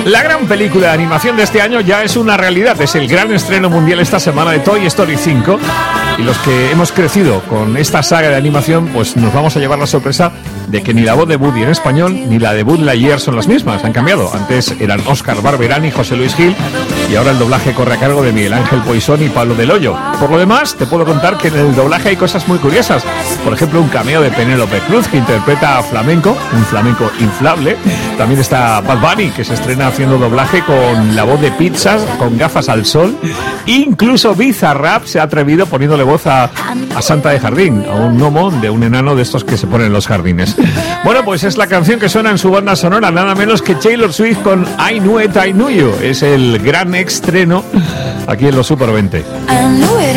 La gran película de animación de este año ya es una realidad. Es el gran estreno mundial esta semana de Toy Story 5. Y los que hemos crecido con esta saga de animación, pues nos vamos a llevar la sorpresa de que ni la voz de Woody en español ni la de Buzz Lightyear son las mismas. Han cambiado. Antes eran Óscar Barberán y José Luis Gil, y ahora el doblaje corre a cargo de Miguel Ángel Poisson y Pablo Del Hoyo. Por lo demás, te puedo contar que en el doblaje hay cosas muy curiosas. Por ejemplo, un cameo de Penélope Cruz, que interpreta a Flamenco, un flamenco inflable. También está Bad Bunny, que se estrena haciendo doblaje con la voz de Pizzas, con gafas al sol. Incluso Bizarrap se ha atrevido poniéndole voz a Santa de Jardín, a un gnomo de un enano de estos que se ponen en los jardines. Bueno, pues es la canción que suena en su banda sonora, nada menos que Taylor Swift con I Knew It, I Knew You. Es el gran estreno aquí en los Super 20.